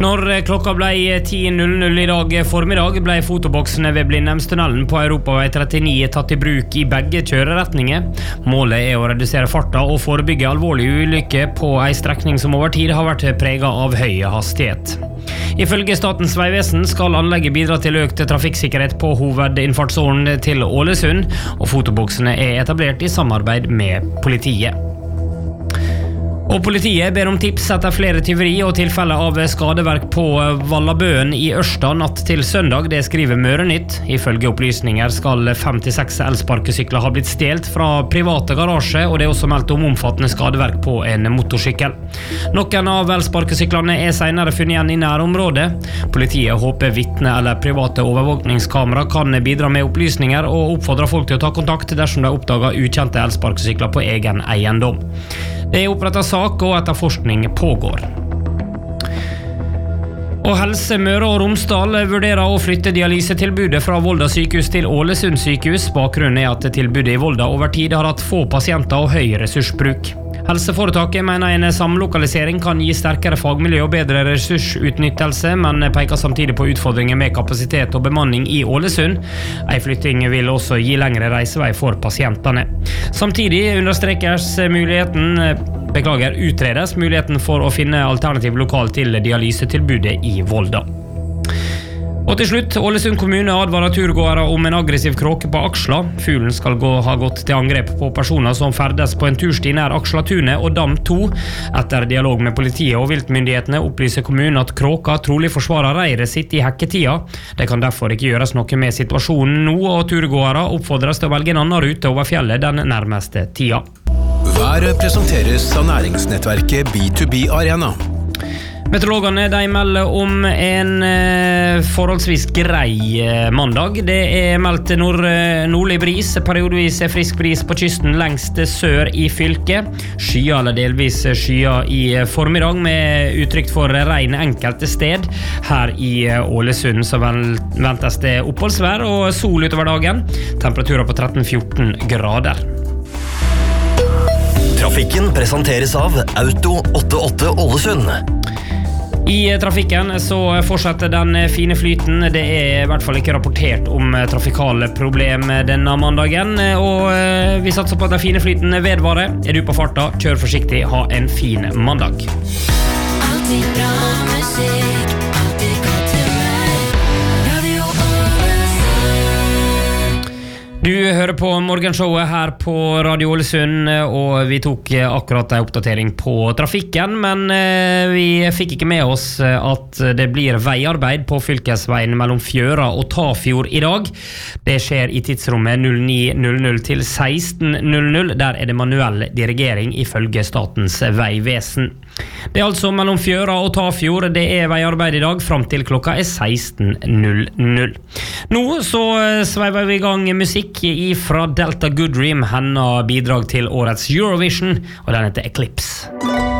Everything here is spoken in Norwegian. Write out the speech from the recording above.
Når klokka ble 10.00 I dag formiddag ble fotoboksene ved Blindheimstunnelen på Europavei 39 tatt I bruk I begge kjøreretninger. Målet å redusere farta og forebygge alvorlige ulykker på en strekning som over tid har vært preget av høy hastighet. Ifølge Statens vegvesen skal anlegget bidra til økt trafikksikkerhet på hovedinnfartsåren til Ålesund, og fotoboksene etablert I samarbeid med politiet. Og politiet ber om tips etter flere tyveri og tilfeller av skadeverk på Vallabøen I Ørsta natt til søndag, det skriver Mørenytt. Ifølge opplysninger skal 5-6 elsparkesykler ha blitt stjelt fra private garasje, og det også meldt om omfattende skadeverk på en motorsykkel. Noen av elsparkesyklene senere funnet igjen I nærområdet. Politiet håper vitne eller private overvåkningskamera kan bidra med opplysninger og oppfordrer folk til å ta kontakt dersom de oppdager ukjente elsparkesykler på egen eiendom. Det opprettet sak og etterforskning pågår. Og Helse Møre og Romsdal vurderer å flytte dialysetilbudet fra Volda sykehus til Ålesund sykehus. Bakgrunnen at tilbudet I Volda over tid har hatt få pasienter og høy ressursbruk. Helseforetaket mener en samlokalisering kan gi sterkere fagmiljø og bedre ressursutnyttelse, men peker samtidig på utfordringer med kapasitet og bemanning I Ålesund. En flytting vil også gi lengre reisevei for pasientene. Samtidig utredes muligheten for å finne alternativ lokal til dialysetilbudet I Volda. Og til slutt, Ålesund kommune advarer turgåere om en aggressiv kråke på Aksla. Fuglen skal ha gått til angrep på personer som ferdes på en tursti nær Akslatunet og Dam 2. Etter dialog med politiet og viltmyndighetene opplyser kommunen at kråka trolig forsvarer reiret sitt I hekketida. Det kan derfor ikke gjøres noe med situasjonen nå, og turgåere oppfordres til å velge en annen rute over fjellet den nærmeste tida. Været presenteres av næringsnettverket B2B Arena. Meteorologene de melder om en forholdsvis grei mandag. Det meldt nordlig bris, periodevis frisk bris på kysten lengst sør I fylket. Skyer eller delvis skyer I formiddag med utrygt for regn enkelte sted. Her I Ålesund så ventes det oppholdsvær og sol utover dagen. Temperaturer på 13-14 grader. Trafikken presenteres av Auto 88 Ålesund. I trafikken så fortsetter den fine flyten. Det I hvert fall ikke rapportert om trafikale problem denne mandagen, og vi satser på at den fine flyten vedvarer. Du på farta, kjør forsiktig, ha en fin mandag. Alltid bra musikk, alltid godt humør, Radio Ålesund. Du hører på morgenshowet her på Radio Ålesund, og vi tok akkurat en oppdatering på trafikken, men vi fikk ikke med oss at det blir veiarbeid på fylkesveien mellom Fjøra og Tafjord I dag. Det skjer I tidsrommet 09.00 til 16.00. Der det manuell dirigering ifølge Statens vegvesen. Det altså mellom Fjøra og Tafjord. Det veiarbeid I dag frem til klokka 16.00. Nå så sveiver vi I gang musikk fra Delta Goodream, hennes bidrag til årets Eurovision, og den heter Eclipse.